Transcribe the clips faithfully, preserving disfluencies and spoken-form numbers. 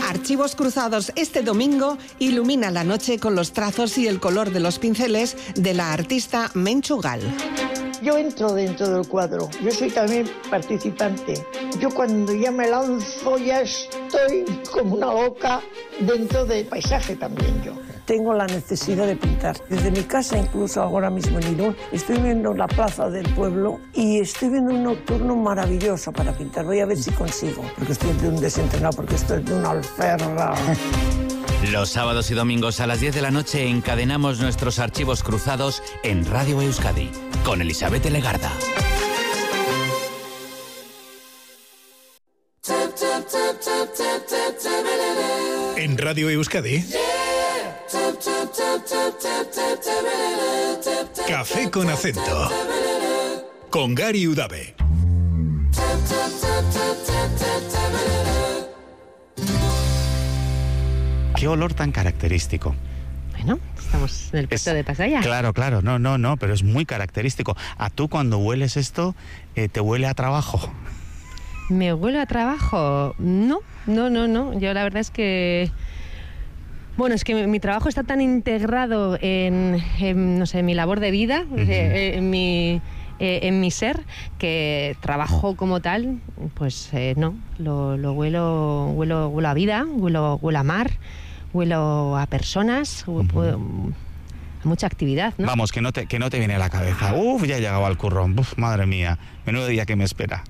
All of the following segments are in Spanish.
Archivos Cruzados este domingo ilumina la noche con los trazos y el color de los pinceles de la artista Menchu Gal. Yo entro dentro del cuadro, yo soy también participante. Yo cuando ya me lanzo ya estoy como una loca dentro del paisaje también yo. Tengo la necesidad de pintar. Desde mi casa, incluso ahora mismo en Irún, estoy viendo la plaza del pueblo y estoy viendo un nocturno maravilloso para pintar. Voy a ver si consigo, porque estoy de un desentrenado, porque estoy de una alferra. Los sábados y domingos a las diez de la noche encadenamos nuestros archivos cruzados en Radio Euskadi, con Elizabeth Legarda. En Radio Euskadi, Café con Acento, con Gary Udave. Qué olor tan característico. Bueno, estamos en el puerto Es, de Pasaya. Claro, claro, no, no, no, pero es muy característico. A tú cuando hueles esto, eh, ¿te huele a trabajo? ¿Me huele a trabajo? No, no, no, no. Yo la verdad es que... Bueno, es que mi, mi trabajo está tan integrado en, en, no sé, en mi labor de vida, uh-huh. eh, en mi... Eh, en mi ser, que trabajo como tal, pues eh, no, lo, lo huelo, huelo, huelo a vida, huelo, huelo a mar, huelo a personas, uh-huh. huelo a mucha actividad, ¿no? Vamos, que no te, que no te viene a la cabeza. Uf, ya he llegado al currón. Uf, madre mía, menudo día que me espera.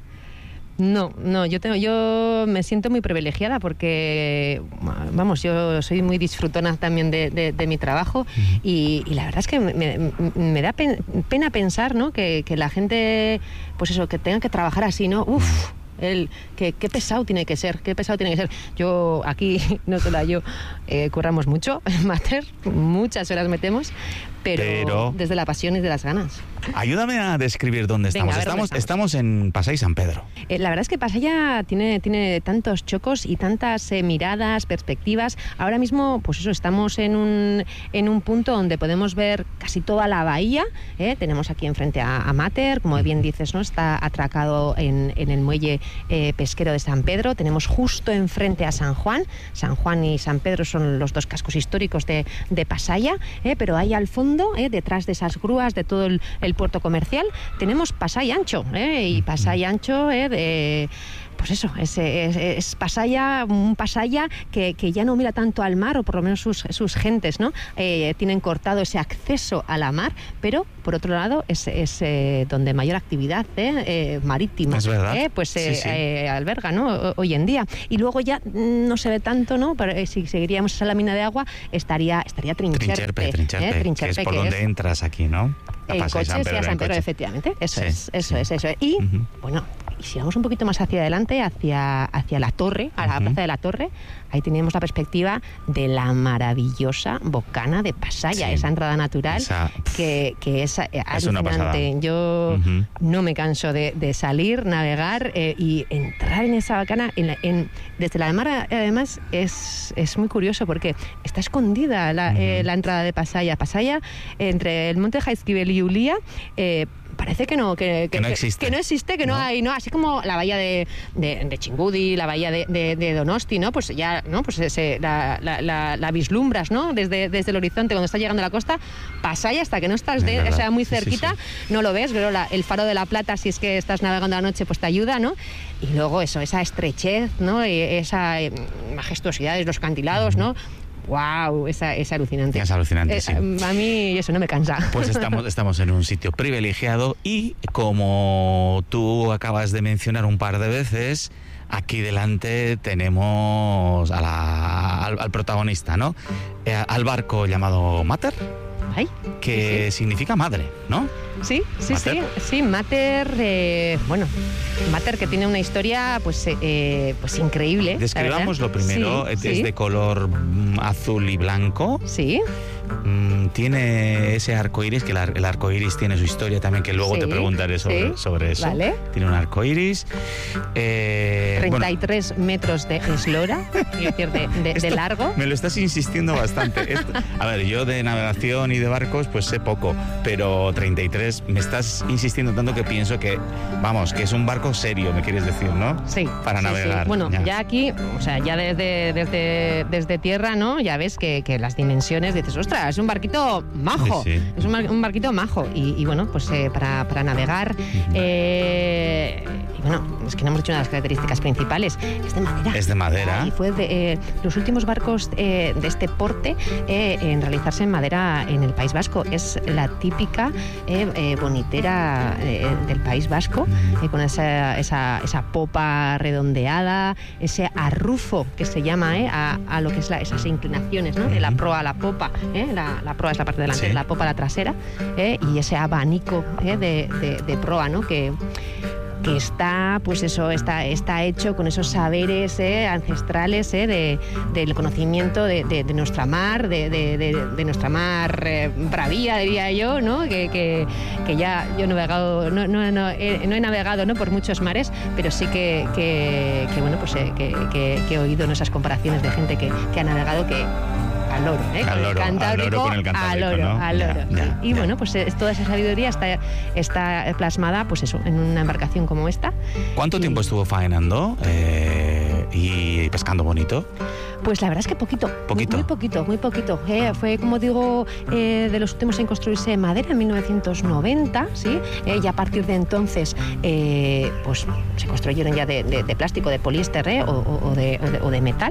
No, no, yo tengo, yo me siento muy privilegiada porque, vamos, yo soy muy disfrutona también de, de, de mi trabajo uh-huh. y, y la verdad es que me, me, me da pen, pena pensar, ¿no? Que, que la gente, pues eso, que tenga que trabajar así, ¿no? Uf. El, que, qué pesado tiene que ser, qué pesado tiene que ser. Yo aquí, no solo yo, eh, curramos mucho en Mater, muchas horas metemos, pero, pero desde la pasión y de las ganas. Ayúdame a describir dónde estamos. Venga, estamos, dónde estamos. Estamos en Pasaya y San Pedro. Eh, la verdad es que Pasaya tiene, tiene tantos chocos y tantas eh, miradas, perspectivas. Ahora mismo, pues eso, estamos en un, en un punto donde podemos ver casi toda la bahía. ¿eh? Tenemos aquí enfrente a, a Mater, como bien dices, ¿no? Está atracado en, en el muelle eh, pesquero de San Pedro. Tenemos justo enfrente a San Juan. San Juan y San Pedro son los dos cascos históricos de, de Pasaya, ¿eh? Pero ahí al fondo, ¿eh? detrás de esas grúas, de todo el, el puerto comercial, tenemos Pasaya Ancho, ¿eh? y Pasaya Ancho ¿eh? de... Pues eso, es, es, es Pasaya, un Pasaya que, que ya no mira tanto al mar, o por lo menos sus, sus gentes, ¿no? Eh, tienen cortado ese acceso a la mar, pero por otro lado es, es eh, donde mayor actividad ¿eh? Eh, marítima, es verdad. ¿eh? pues eh, sí, sí. Eh, alberga, ¿no? Hoy en día. Y luego ya no se ve tanto, ¿no? Pero eh, si seguiríamos esa lámina de agua, estaría, estaría Trincherpe. Trincherpe, Trincherpe, ¿eh? Trincherpe, que es por que donde es, entras aquí, ¿no? A en coche, San Pedro, sí, a San Pedro, efectivamente. Eso sí, es, eso sí. es, eso es. Y, uh-huh. bueno, y si vamos un poquito más hacia adelante, hacia, hacia la torre, a la uh-huh. plaza de la Torre, ahí tenemos la perspectiva de la maravillosa bocana de Pasaya, sí. esa entrada natural esa, que, que es, es alucinante. Yo uh-huh. no me canso de, de salir, navegar eh, y entrar en esa bocana. En la, en, desde la mar, además, es, es muy curioso porque está escondida la, uh-huh. eh, la entrada de Pasaya. Pasaya, entre el monte Jaizkibel y Ulia, eh, parece que no que, que, que no existe que no existe que no, no hay no así como la bahía de, de, de Chingudi, la bahía de, de, de Donosti, no pues ya no pues ese, la, la, la, la vislumbras, no desde, desde el horizonte cuando estás llegando a la costa. Pasaya, hasta que no estás de, o sea, muy cerquita, sí, sí. no lo ves, pero la, el faro de la Plata, si es que estás navegando a la noche, pues te ayuda, ¿no? Y luego eso, esa estrechez, no y esa eh, majestuosidad de los acantilados, ¿no? ¡Wow! Esa, es alucinante. Es alucinante, eh, sí. A mí eso no me cansa. Pues estamos, estamos en un sitio privilegiado y, como tú acabas de mencionar un par de veces, aquí delante tenemos a la, al, al protagonista, ¿no? Eh, al barco llamado Mater. Ay, que sí, sí. significa madre, ¿no? Sí, sí, Mater. sí, sí, Mater, eh, bueno, Mater que tiene una historia pues, eh, pues increíble. Describamos lo primero, sí, es sí. de color azul y blanco. Sí. mmm, tiene ese arco iris, que el, ar- el arco iris tiene su historia también, que luego Sí, te preguntaré sobre, sí, sobre eso. vale. Tiene un arco iris. Eh, treinta y tres bueno, metros de eslora, es decir, de, de, de esto largo. Me lo estás insistiendo bastante. Esto, a ver, yo de navegación y de barcos pues sé poco, pero treinta y tres me estás insistiendo tanto que pienso que, vamos, que es un barco serio, me quieres decir, ¿no? Sí. Para sí, navegar. sí. Bueno, ya. ya aquí, o sea, ya desde, desde, desde tierra, ¿no? Ya ves que, que las dimensiones, dices, ostras, es un barquito majo. Sí, sí. Es un, bar- un barquito majo. Y, y bueno, pues eh, para, para navegar, eh, y bueno, es que no hemos dicho una de las características principales, es de madera. Es de madera. Y fue de eh, los últimos barcos eh, de este porte eh, en realizarse en madera en el País Vasco. Es la típica eh, eh, bonitera eh, del País Vasco, eh, con esa, esa, esa popa redondeada, ese arrufo que se llama eh, a, a lo que es la, esas inclinaciones, ¿no? De la proa a la popa. Eh, la, la proa es la parte delantera, Sí. la popa la trasera, eh, y ese abanico eh, de, de, de proa, ¿no? Que que está, pues eso, está, está hecho con esos saberes eh, ancestrales eh, de, del conocimiento de, de, de nuestra mar, de, de, de, de nuestra mar eh, bravía, diría yo, ¿no? Que, que, que ya yo he navegado, no, no, no, he, no he navegado ¿no? por muchos mares, pero sí que, que, que bueno, pues eh, que, que, que he oído en esas comparaciones de gente que, que ha navegado que al loro, ¿eh? Al Con loro, el Cantábrico, al loro con el Cantábrico, al loro, ¿no? al loro. Ya, ya, y ya. bueno, pues eh, toda esa sabiduría está, está plasmada, pues eso, en una embarcación como esta. ¿Cuánto Y- tiempo estuvo faenando eh, y pescando bonito? Pues la verdad es que poquito. Poquito. Muy, muy poquito, muy poquito. Eh, fue, como digo, eh, de los últimos en construirse en madera en mil novecientos noventa, ¿sí? Eh, y a partir de entonces, eh, pues se construyeron ya de, de- de plástico, de poliéster eh, o, o- o de, o de- o de metal.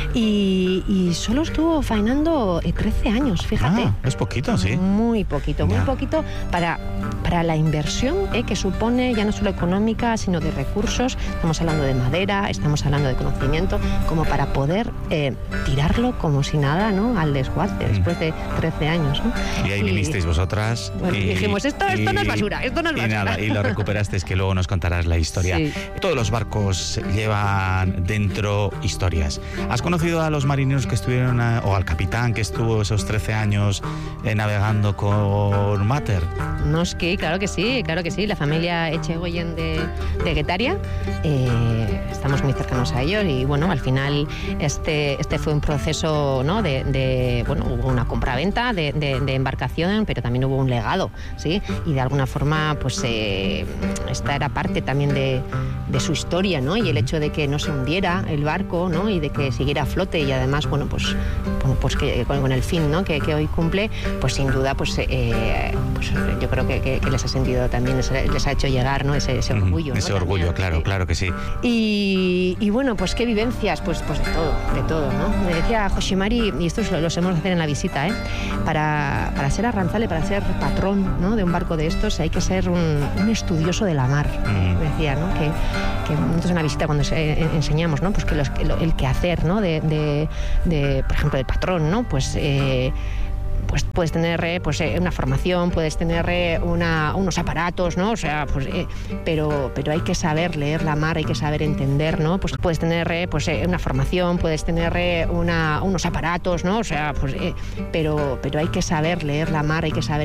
Y, y solo estuvo faenando eh, trece años, fíjate. Ah, es poquito, sí. Muy poquito, muy Ya. poquito para, para la inversión eh, que supone ya no solo económica, sino de recursos. Estamos hablando de madera, estamos hablando de conocimiento, como para poder eh, tirarlo como si nada, ¿no? Al desguace, después de trece años, ¿no? Y ahí vinisteis vosotras. Bueno, y dijimos, esto- esto no es y- basura, esto no es y basura. nada, y lo recuperasteis, que luego nos contarás la historia. Sí. Todos los barcos llevan dentro historias. ¿Has conocido a los marineros que estuvieron, a- o al capitán que estuvo esos trece años eh, navegando con Mater? No, es que, claro que sí, claro que sí. La familia Echegoyen de, de Guetaria, eh, estamos muy cercanos a ellos y bueno, al final este, este fue un proceso, ¿no? de, de, bueno, hubo una compraventa de, de, de embarcación, pero también hubo un legado, ¿sí? Y de alguna forma, pues eh, esta era parte también de, de su historia, ¿no? Y el hecho de que no se hundiera el barco, ¿no? Y de que siguiera a flote y además, bueno, pues, bueno, pues que con, con el fin, ¿no? que, que hoy cumple, pues sin duda, pues, eh, pues yo creo que, que, que les ha sentido también, les ha, les ha hecho llegar, ¿no? Ese, ese orgullo. Ese ¿no? orgullo, También, claro, sí. claro que sí. Y, y bueno, pues qué vivencias, pues, pues de todo, de todo, ¿no? Me decía Hoshimari, y esto lo, lo sabemos hacer en la visita, ¿eh? Para, para ser arranzale, para ser patrón, ¿no? de un barco de estos, hay que ser un, un estudioso de la mar. Mm. Decía, ¿no? Que, que nosotros en la visita cuando se, eh, enseñamos, ¿no? Pues que los, que lo- el quehacer, ¿no? De, de, de, por ejemplo, del patrón, ¿no? Pues eh, pues puedes tener eh, pues eh, una formación, puedes tener eh, una, unos aparatos, ¿no? O sea, pues eh, pero pero hay que saber leer la mar, hay que saber entender, ¿no? Pues puedes tener eh, pues eh, una formación, puedes tener eh, una, unos aparatos, ¿no? O sea, pues eh, pero pero hay que saber leer la mar, hay que saber